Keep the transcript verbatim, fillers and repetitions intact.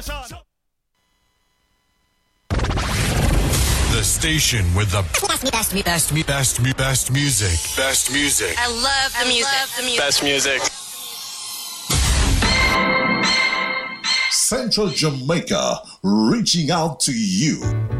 The station with the best, best, best, best, best, best music. Best music. I love the I music. Love the music. Best music. Central Jamaica, reaching out to you.